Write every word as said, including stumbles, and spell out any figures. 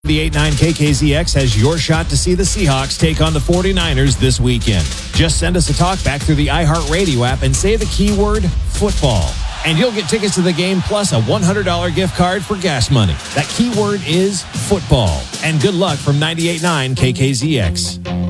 The eight nine K K Z X has your shot to see the Seahawks take on the forty-niners this weekend. Just send us a talkback through the iHeartRadio app and say the keyword football. And you'll get tickets to the game plus a one hundred dollars gift card for gas money. That keyword is football. And good luck from ninety-eight point nine K K Z X.